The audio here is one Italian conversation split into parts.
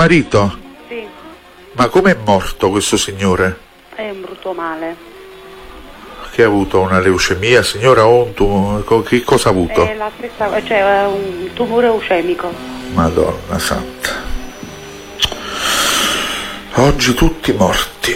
marito? Sì. Ma com'è morto questo signore? È un brutto male. Che ha avuto una leucemia, signora, o un tumore? Che cosa ha avuto? È la stessa, cioè un tumore leucemico. Madonna santa. Oggi tutti morti.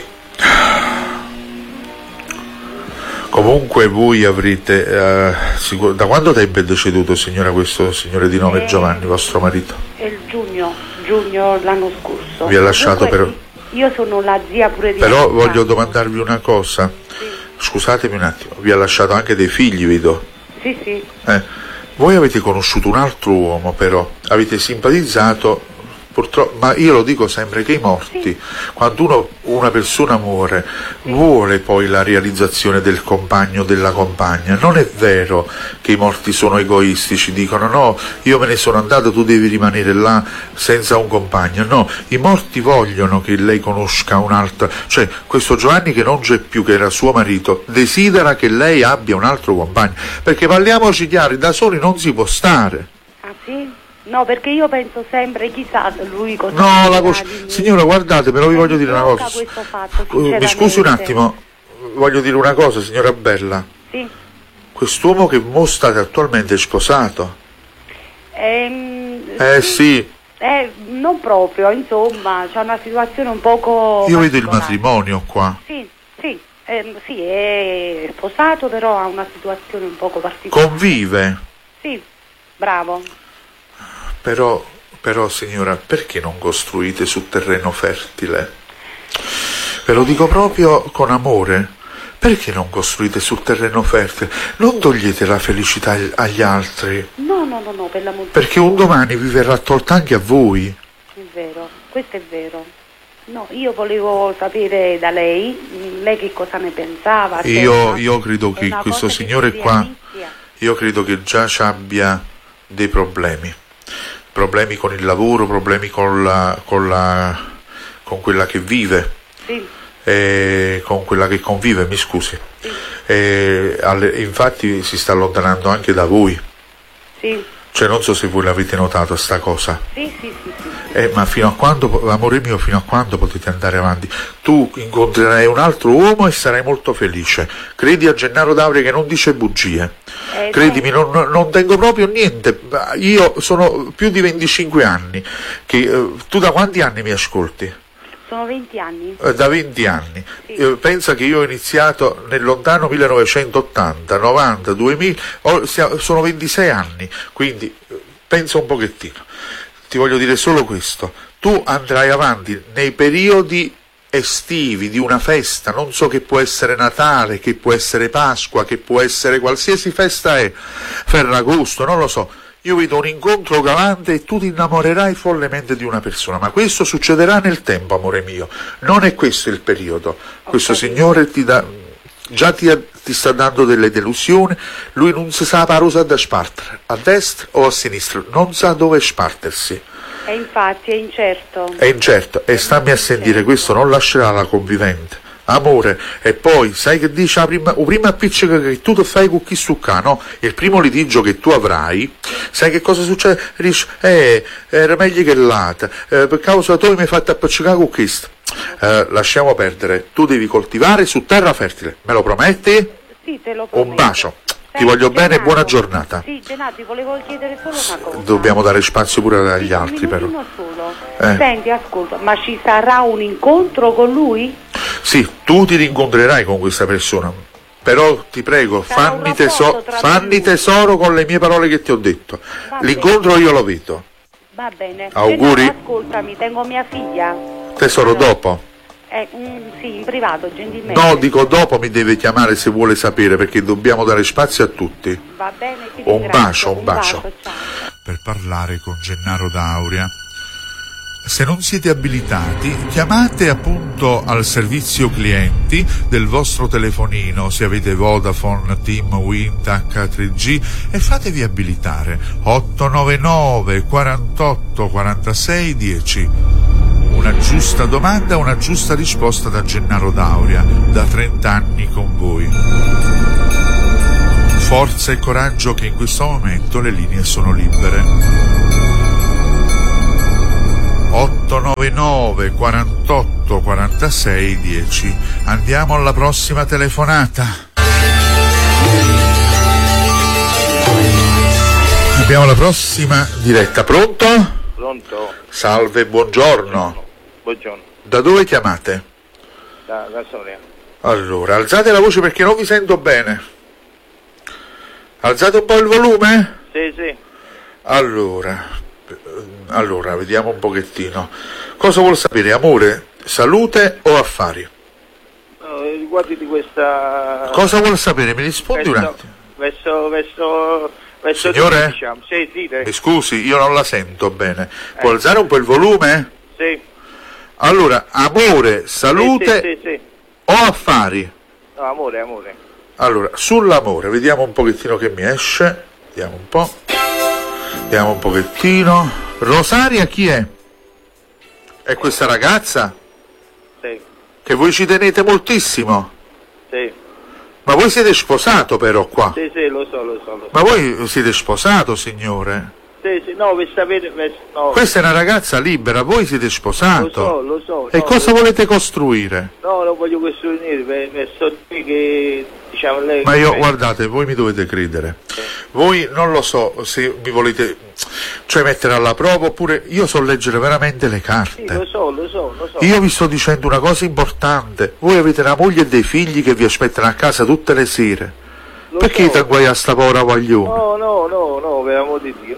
Comunque voi avrete da quando tempo è deceduto, signora, questo signore di nome Giovanni, vostro marito? È il giugno l'anno scorso. Vi ha lasciato però. Io sono la zia pure di Però voglio domandarvi una cosa. Sì. Scusatemi un attimo, vi ha lasciato anche dei figli, vedo? Sì. Voi avete conosciuto un altro uomo, però avete simpatizzato. Purtroppo, ma io lo dico sempre che i morti, quando una persona muore, vuole poi la realizzazione del compagno o della compagna. Non è vero che i morti sono egoistici, dicono no, io me ne sono andato, tu devi rimanere là senza un compagno. No, i morti vogliono che lei conosca un'altra, cioè questo Giovanni che non c'è più, che era suo marito, desidera che lei abbia un altro compagno, perché parliamoci chiari, da soli non si può stare. Ah sì? No, perché io penso sempre, chissà lui cosa. No, signora, guardate, però vi voglio dire una cosa. Mi scusi un attimo, voglio dire una cosa, signora Bella. Sì. Quest'uomo che mo state attualmente è sposato? Sì. Non proprio, insomma, c'è una situazione un poco. Io vedo il matrimonio qua. Sì, è sposato, però ha una situazione un poco particolare. Convive? Sì, bravo. Però signora, perché non costruite su terreno fertile? Ve lo dico proprio con amore. Perché non costruite su terreno fertile? Non togliete la felicità agli altri. No, per l'amor. Perché un domani vi verrà tolta anche a voi. È vero, questo è vero. No, io volevo sapere da lei che cosa ne pensava. Io credo che questo signore qua, io credo che già ci abbia dei problemi con il lavoro, problemi con quella che vive, sì. Con quella che convive, mi scusi, sì. Infatti si sta allontanando anche da voi, sì. Cioè non so se voi l'avete notato sta cosa. Sì. Ma fino a quando, amore mio, fino a quando potete andare avanti? Tu incontrerai un altro uomo e sarai molto felice. Credi a Gennaro D'Auria che non dice bugie. Credimi, non tengo proprio niente. Io sono più di 25 anni. Tu da quanti anni mi ascolti? Sono 20 anni. Da 20 anni. Sì. Pensa che io ho iniziato nel lontano 1980, 90, 2000, sono 26 anni, quindi pensa un pochettino. Ti voglio dire solo questo. Tu andrai avanti nei periodi estivi di una festa, non so, che può essere Natale, che può essere Pasqua, che può essere qualsiasi festa è, Ferragosto, non lo so. Io vedo un incontro galante e tu ti innamorerai follemente di una persona, ma questo succederà nel tempo, amore mio. Non è questo il periodo. Questo signore ti sta dando delle delusioni, lui non si sa la rosa da spartere, a destra o a sinistra, non sa dove spartersi. E infatti è incerto. È incerto, e stammi a sentire, questo non lascerà la convivente. Amore, e poi sai che dice la prima appiccica che tu ti fai con chi succa, no? Il primo litigio che tu avrai, sai che cosa succede? Dici, era meglio che l'altra, per causa tu mi hai fatto appiccicare con questo. Lasciamo perdere, tu devi coltivare su terra fertile, me lo prometti? Sì, te lo prometto. Un bacio. Ti voglio bene e buona giornata. Sì, Gennaro, ti volevo chiedere solo una cosa. Dobbiamo dare spazio pure agli altri, però. Solo. Senti, ascolta, ma ci sarà un incontro con lui? Sì, tu ti rincontrerai con questa persona, però ti prego, fanni tesoro con le mie parole che ti ho detto. L'incontro io lo vedo. Va bene. Auguri. Gennaro, ascoltami, tengo mia figlia. Tesoro, dopo? Sì, in privato, gentilmente. No, dico dopo mi deve chiamare se vuole sapere, perché dobbiamo dare spazio a tutti. Va bene, ti un bacio. ciao. Per parlare con Gennaro D'Auria, se non siete abilitati, chiamate appunto al servizio clienti del vostro telefonino, se avete Vodafone, TIM, Wind, H3G, e fatevi abilitare 899 48 46 10. Una giusta domanda, una giusta risposta da Gennaro D'Auria, da 30 anni con voi. Forza e coraggio, che in questo momento le linee sono libere. 899 48 46 10. Andiamo alla prossima telefonata. Abbiamo la prossima diretta. Pronto? Pronto? Salve, buongiorno. Buongiorno. Da dove chiamate? Da Soria. Allora, alzate la voce perché non vi sento bene. Alzate un po' il volume? Sì. Allora, vediamo un pochettino. Cosa vuol sapere? Amore, salute o affari? No, riguardi di questa... Cosa vuol sapere? Mi rispondi un attimo. Verso Signore? diciamo. Sì, Mi scusi, io non la sento bene. Può alzare un po' il volume? Sì. Allora, amore, salute Sì. o affari? No, amore. Allora, sull'amore, vediamo un pochettino che mi esce. Vediamo un po'. Vediamo un pochettino. Rosaria chi è? È questa ragazza? Sì. Che voi ci tenete moltissimo? Sì. Ma voi siete sposato però qua? Sì, lo so. Ma voi siete sposato, signore? Sì, no, per sapere... No. Questa è una ragazza libera, voi siete sposato. Lo so. E cosa volete costruire? No, non voglio costruire, verso che, diciamo, lei... Ma io, guardate, voi mi dovete credere. Voi non lo so se mi volete, cioè, mettere alla prova, oppure io so leggere veramente le carte. Sì, lo so. Io vi sto dicendo una cosa importante. Voi avete una moglie e dei figli che vi aspettano a casa tutte le sere. Perché ti agguai a sta povera guaglione? No, per amor di Dio,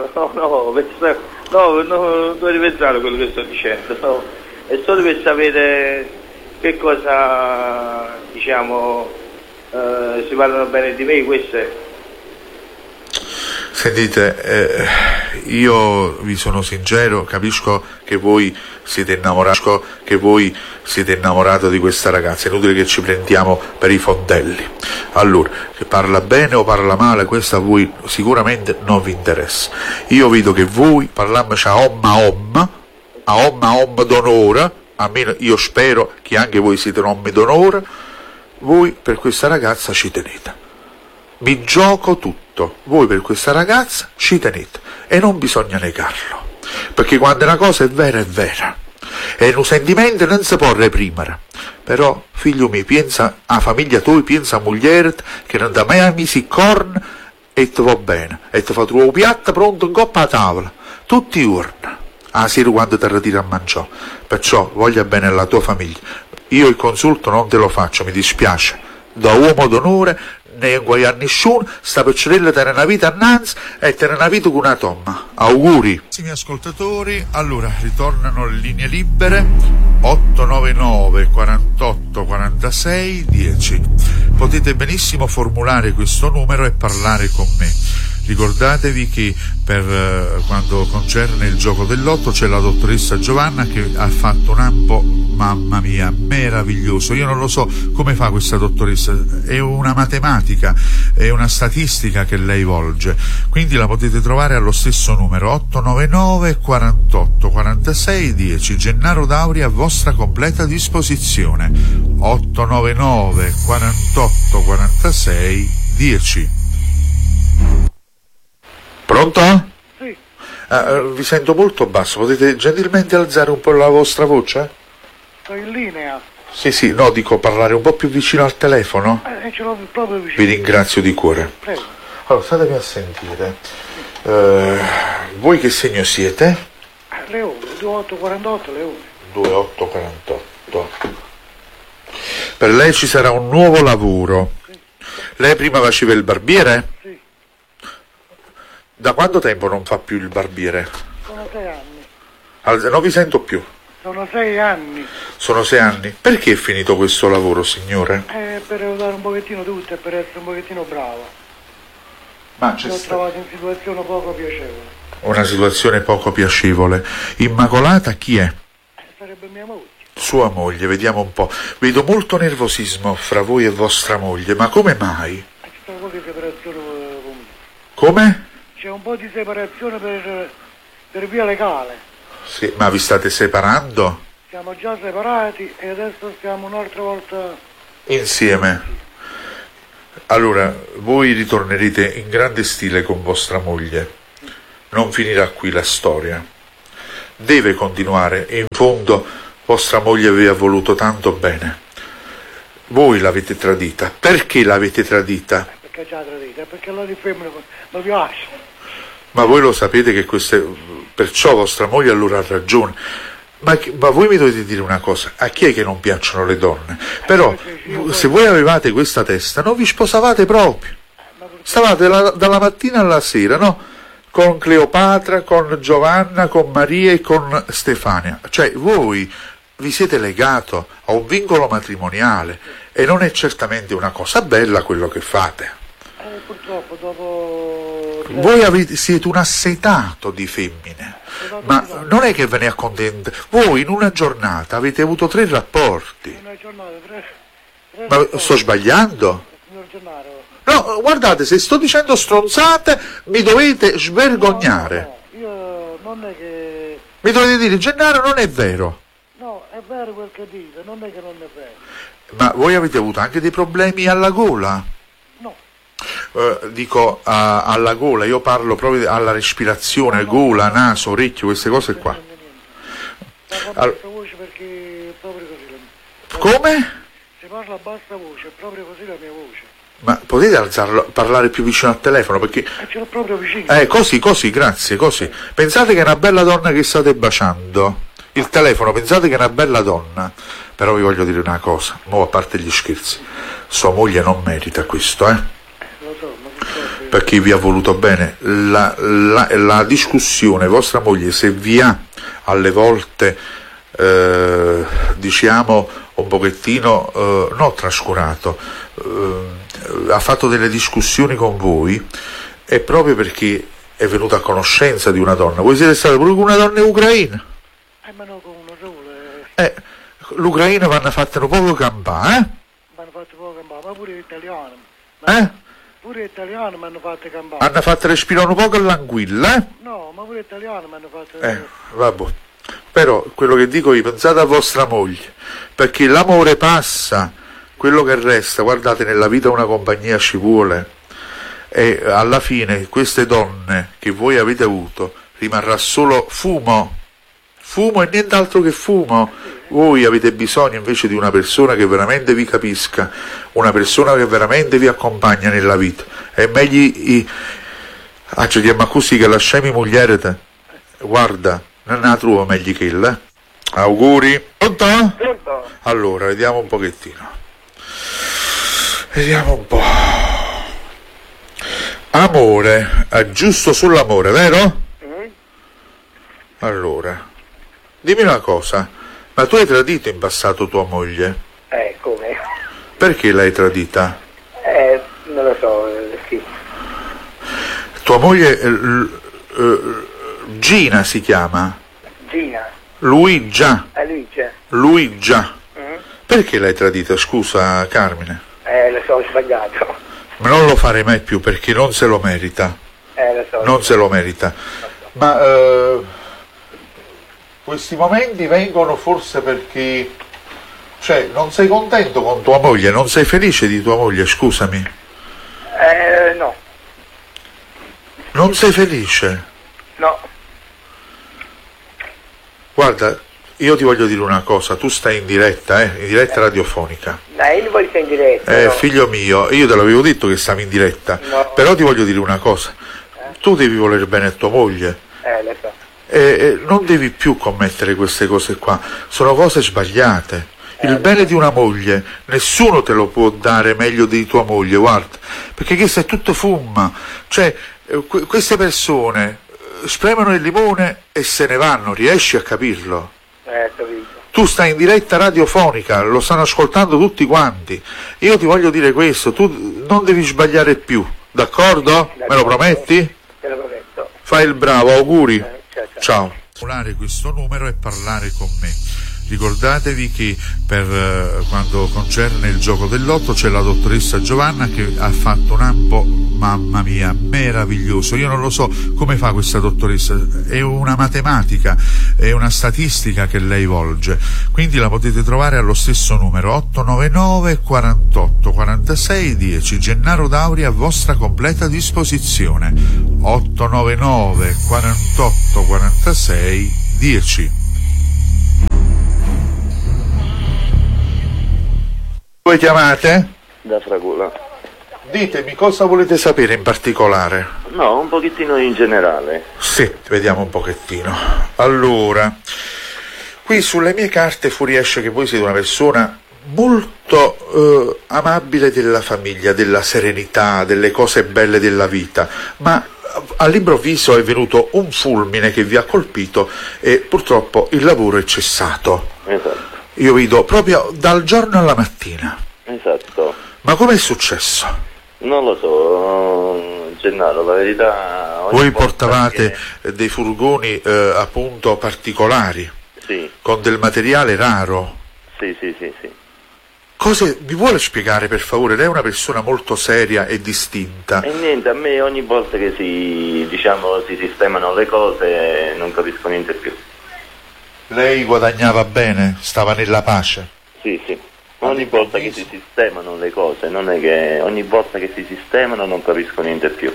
non devi pensare a quello che sto dicendo, no. È solo per sapere che cosa, diciamo, si parlano bene di me, questo è. Sentite, io vi sono sincero, capisco che voi siete innamorato di questa ragazza, è inutile che ci prendiamo per i fondelli. Allora, che parla bene o parla male, questo a voi sicuramente non vi interessa. Io vedo che voi parlandoci a om d'onore, almeno io spero che anche voi siete uomini d'onore, voi per questa ragazza ci tenete. Vi gioco tutto, voi per questa ragazza ci tenete e non bisogna negarlo, perché quando una cosa è vera e un sentimento non si può reprimere. Però figlio mio, pensa a famiglia tua, pensa a moglie che non da mai a misi corn e ti va bene e ti fa trovare un piatto pronto in coppa a tavola tutti i giorni a sera quando ti ritira a mangiare. Perciò voglia bene alla tua famiglia. Io il consulto non te lo faccio, mi dispiace, da uomo d'onore ne guai a nessuno, sta piccerella tenere una vita annanzi e tenere una vita con una tomma. Auguri. Carissimi ascoltatori, allora ritornano le linee libere 899 48 46 10. Potete benissimo formulare questo numero e parlare con me. Ricordatevi che per quando concerne il gioco del lotto c'è la dottoressa Giovanna che ha fatto un ampo, mamma mia, meraviglioso. Io non lo so come fa questa dottoressa, è una matematica, è una statistica che lei volge, quindi la potete trovare allo stesso numero 899 48 46 10. Gennaro Dauri a vostra completa disposizione. 899 48 46 10. Pronto? Sì. Vi sento molto basso, potete gentilmente alzare un po' la vostra voce? Sto in linea. Sì, no, dico parlare un po' più vicino al telefono. Ce l'ho proprio vicino. Vi ringrazio di cuore. Prego. Allora, statemi a sentire. Voi che segno siete? Leone, 2848 Leone. 2848. Per lei ci sarà un nuovo lavoro. Sì. Lei prima faceva il barbiere? Sì. Da quanto tempo non fa più il barbiere? Sono 6 anni. Non vi sento più. Sono 6 anni. Sono 6 anni. Perché è finito questo lavoro, signore? Per aiutare un pochettino tutto e per essere un pochettino bravo. Ma Mi ho trovato in situazione poco piacevole. una situazione poco piacevole. Immacolata chi è? Sarebbe mia moglie. Sua moglie, vediamo un po'. Vedo molto nervosismo fra voi e vostra moglie, ma come mai? C'è un po' di separazione con me. Come? C'è un po' di separazione per via legale. Sì, ma vi state separando? Siamo già separati e adesso stiamo un'altra volta Insieme. Allora, voi ritornerete in grande stile con vostra moglie. Non finirà qui la storia. deve continuare. In fondo vostra moglie vi ha voluto tanto bene. Voi l'avete tradita. Perché l'avete tradita? Perché ci ha tradita? Perché la femmina mi piace. Ma voi lo sapete che perciò vostra moglie allora ha ragione. Ma voi mi dovete dire una cosa, a chi è che non piacciono le donne? Però se voi avevate questa testa non vi sposavate proprio. Stavate dalla mattina alla sera, no? Con Cleopatra, con Giovanna, con Maria e con Stefania. Cioè voi vi siete legato a un vincolo matrimoniale e non è certamente una cosa bella quello che fate. Purtroppo dopo... Voi siete un assetato di femmine, ma non è che ve ne accontentate. Voi in una giornata avete avuto 3 rapporti. Una giornata, tre Ma sto sbagliando? Signor Gennaro. No, guardate, se sto dicendo stronzate mi dovete svergognare. No, io non è che... Mi dovete dire, Gennaro, non è vero. No, è vero quel che dite, non è che non è vero. Ma voi avete avuto anche dei problemi alla gola? No. Dico alla gola, io parlo proprio alla respirazione, gola, naso, orecchio, queste cose qua. Parla a bassa voce perché è proprio così. Come? Si parla a bassa voce, è proprio così la mia voce. Ma potete alzarlo, parlare più vicino al telefono? Perché... ce l'ho proprio vicino. Così, grazie, così. Pensate che è una bella donna che state baciando. Il telefono, pensate che è una bella donna. Però vi voglio dire una cosa, a parte gli scherzi. Sua moglie non merita questo, Lo so, ma che perché vi ha voluto bene. La discussione, vostra moglie, se vi ha alle volte, diciamo, un pochettino, no, trascurato, ha fatto delle discussioni con voi, è proprio perché è venuta a conoscenza di una donna. Voi siete stati pure con una donna ucraina? ma non con uno solo. L'Ucraina vanno fatte un poco campare, Vanno fatto poco campare, ma pure gli italiani. Pure gli italiani mi hanno fatto campare. Hanno fatto respirare un poco all'anguilla, No, ma pure gli italiani mi hanno fatto... Vabbè. Però quello che dico io, pensate a vostra moglie, perché l'amore passa, quello che resta, guardate, nella vita una compagnia ci vuole, e alla fine queste donne che voi avete avuto rimarrà solo fumo e nient'altro che fumo. Voi avete bisogno invece di una persona che veramente vi capisca, una persona che veramente vi accompagna nella vita. È meglio ci chiama così che lasciami mogliere te. Guarda, non la trovo meglio che il. Auguri. Pronto? Pronto? Allora, vediamo un pochettino. Vediamo un po'. Amore, giusto sull'amore, vero? Allora, dimmi una cosa, ma tu hai tradito in passato tua moglie? Come? Perché l'hai tradita? Non lo so, sì. Tua moglie, Gina si chiama? Gina. Luigia. Luigia. Luigia. Perché l'hai tradita, scusa Carmine? Lo so, ho sbagliato. Ma non lo farei mai più perché non se lo merita. Lo so. Non se lo merita. Ma questi momenti vengono forse perché, cioè, non sei contento con tua moglie, non sei felice di tua moglie, scusami. No. Non sei felice? No. Guarda, io ti voglio dire una cosa, tu stai in diretta radiofonica. Io non voglio stare in diretta. No. Figlio mio, io te l'avevo detto che stavi in diretta, No. però ti voglio dire una cosa, tu devi voler bene a tua moglie. Lo so. Non devi più commettere queste cose qua, sono cose sbagliate. Il bene di una moglie nessuno te lo può dare meglio di tua moglie, guarda, perché questo è tutto fumma. Cioè, queste persone spremono il limone e se ne vanno, riesci a capirlo? Capito. Tu stai in diretta radiofonica, lo stanno ascoltando tutti quanti. Io ti voglio dire questo, tu non devi sbagliare più, d'accordo? Me lo prometti? Te lo prometto. Fai il bravo, auguri. Ciao. Ciao. Questo numero e parlare con me. Ricordatevi che per quando concerne il gioco del lotto c'è la dottoressa Giovanna che ha fatto un ampo, mamma mia, meraviglioso. Io non lo so come fa questa dottoressa, è una matematica, è una statistica che lei volge, quindi la potete trovare allo stesso numero 899 48 46 10. Gennaro Dauri a vostra completa disposizione. 899 48 46 10. dirci. Voi chiamate? Da Fragola. Ditemi cosa volete sapere in particolare. No, un pochettino in generale. Sì, vediamo un pochettino. Allora, qui sulle mie carte fuoriesce che voi siete una persona molto amabile della famiglia, della serenità, delle cose belle della vita, ma all'improvviso è venuto un fulmine che vi ha colpito e purtroppo il lavoro è cessato. Esatto. Io vedo proprio dal giorno alla mattina. Esatto. Ma com'è successo? Non lo so, Gennaro, la verità... Voi portavate dei furgoni appunto particolari, Sì. con del materiale raro. Sì. Mi vuole spiegare per favore? Lei è una persona molto seria e distinta. E niente, a me ogni volta che si sistemano le cose non capisco niente più. Lei guadagnava bene? Stava nella pace? Sì. Ogni volta che si sistemano le cose, non è che ogni volta che si sistemano non capisco niente più.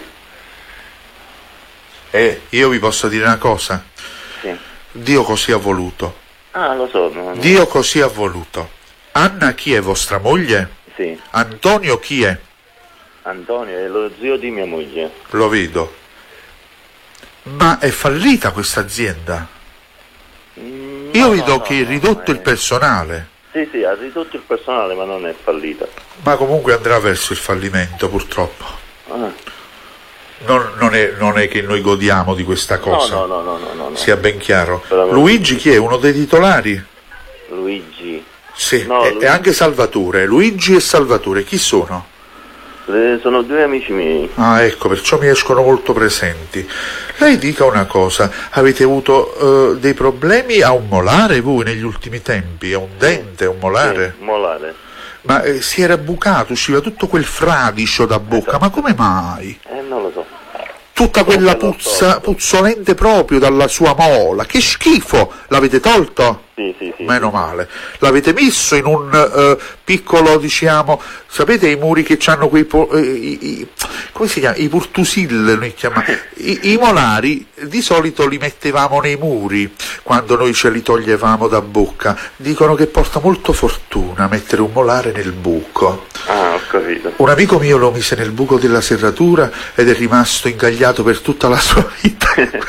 E io vi posso dire una cosa? Sì. Dio così ha voluto. Ah, lo so. Dio così ha voluto. Anna chi è, vostra moglie? Sì. Antonio chi è? Antonio è lo zio di mia moglie. Lo vedo. Ma è fallita questa azienda? Io vedo che è ridotto il personale. Sì, ha ridotto il personale, ma non è fallita. Ma comunque andrà verso il fallimento, purtroppo. Ah. Non è che noi godiamo di questa cosa. No. Sia ben chiaro. Però Luigi chi è? Uno dei titolari? Luigi. Sì, No, e anche Salvatore. Luigi e Salvatore, chi sono? Sono due amici miei. Ah, ecco, perciò mi escono molto presenti. Lei dica una cosa, avete avuto dei problemi a un molare voi negli ultimi tempi? A un dente, a un molare? Sì, molare. Ma si era bucato, usciva tutto quel fradicio da bocca, ma come mai? Non lo so. Tutta quella puzza, puzzolente proprio dalla sua mola, che schifo! L'avete tolto? Sì. Meno male. L'avete messo in un piccolo, diciamo, sapete i muri che hanno quei come si chiama? I purtusil, noi chiamiamo. I molari di solito li mettevamo nei muri quando noi ce li toglievamo da bocca. Dicono che porta molto fortuna mettere un molare nel buco. Ah, ho capito. Un amico mio lo mise nel buco della serratura ed è rimasto incagliato per tutta la sua vita.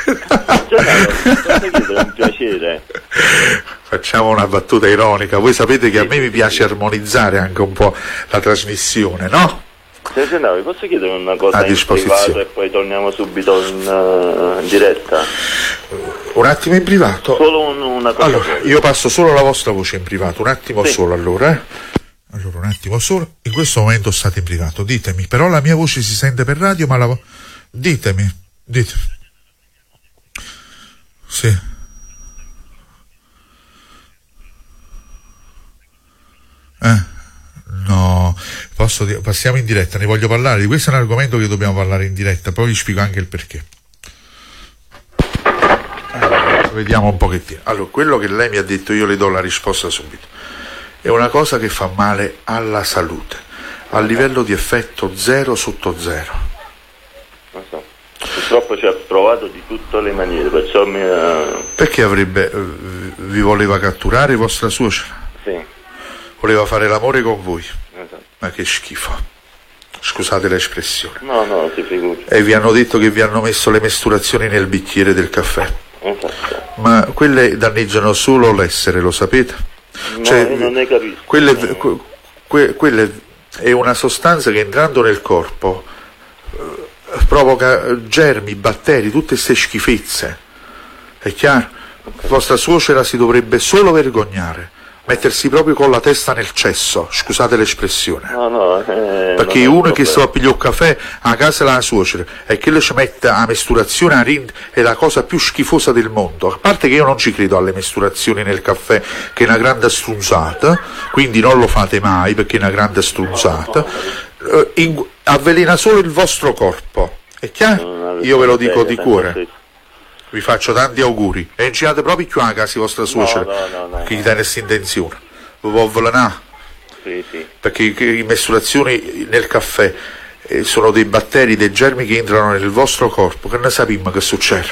È un piacere. Facciamo una battuta ironica, voi sapete che a me mi piace armonizzare anche un po' la trasmissione, no? Vi posso chiedere una cosa A in disposizione. privato e poi torniamo subito in diretta? Un attimo in privato? Solo una cosa. Allora, io passo solo la vostra voce in privato, un attimo Sì. solo allora. Allora, un attimo solo. In questo momento state in privato, ditemi, però la mia voce si sente per radio, ma ditemi. Sì. No, passiamo in diretta, ne voglio parlare, di questo è un argomento che dobbiamo parlare in diretta, poi vi spiego anche il perché. Allora, vediamo un pochettino. Allora, quello che lei mi ha detto io le do la risposta subito. È una cosa che fa male alla salute, a livello di effetto 0 sotto 0. Non so. Purtroppo ci ha provato di tutte le maniere, perciò Perché vi voleva catturare vostra suocera? Sì. Voleva fare l'amore con voi? Esatto. Ma che schifo. Scusate l'espressione. No, si figuri. E vi hanno detto che vi hanno messo le mesturazioni nel bicchiere del caffè. Esatto. Ma quelle danneggiano solo l'essere, lo sapete? No, io non ne capisco. Quelle è una sostanza che entrando nel corpo provoca germi, batteri, tutte queste schifezze. È chiaro? Vostra suocera si dovrebbe solo vergognare, mettersi proprio con la testa nel cesso, scusate l'espressione. No, perché uno che sta a pigliare un caffè a casa della suocera e che le ci mette a mesturazione a rind è la cosa più schifosa del mondo. A parte che io non ci credo alle mesturazioni nel caffè, che è una grande strunzata, quindi non lo fate mai perché è una grande strunzata. Avvelena solo il vostro corpo, è chiaro? Io ve lo dico di cuore. Vi faccio tanti auguri e non ci andate proprio più a casa di vostra suocera, no, che gli dà questa intenzione. Vi può avvelenare. Sì. Perché le mesturazioni nel caffè sono dei batteri, dei germi che entrano nel vostro corpo, che ne sappiamo che succede.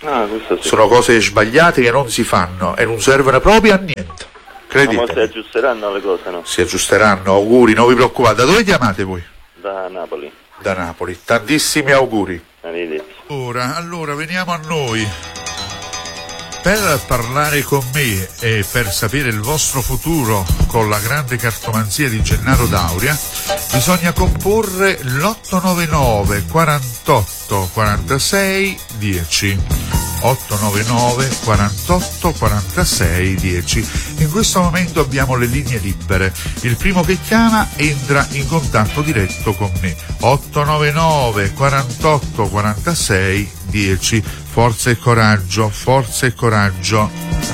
Ah, questo sì. Sono cose sbagliate che non si fanno e non servono proprio a niente. Ma si Credetemi. aggiusteranno le cose, no? Si aggiusteranno, auguri, non vi preoccupate. Da dove chiamate voi? Da Napoli. Da Napoli. Tantissimi auguri. Arrivederci. Allora, veniamo a noi. Per parlare con me e per sapere il vostro futuro con la grande cartomanzia di Gennaro D'Auria bisogna comporre l'899 48 46 10. 899 48 46 10. In questo momento abbiamo le linee libere. Il primo che chiama entra in contatto diretto con me. 899 48 46 10. Forza e coraggio, forza e coraggio.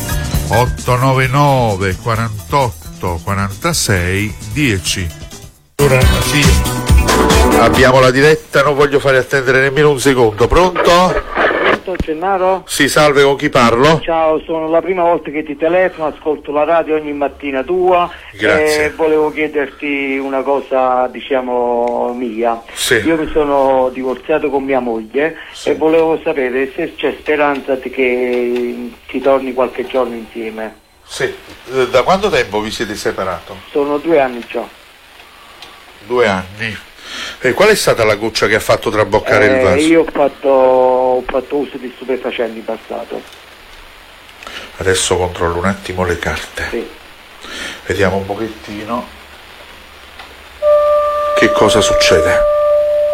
899 48 46 10. Ora sì, abbiamo la diretta, non voglio fare attendere nemmeno un secondo. Pronto? Gennaro? Sì, salve, con chi parlo? Ciao, sono la prima volta che ti telefono, ascolto la radio ogni mattina tua. Grazie. E volevo chiederti una cosa, diciamo, mia. Sì. Io mi sono divorziato con mia moglie e volevo sapere se c'è speranza che ci torni qualche giorno insieme. Sì. Da quanto tempo vi siete separato? Sono 2 anni già. 2 anni. E qual è stata la goccia che ha fatto traboccare il vaso? Io ho fatto uso di stupefacenti in passato. Adesso controllo un attimo le carte. Sì. Vediamo un pochettino che cosa succede.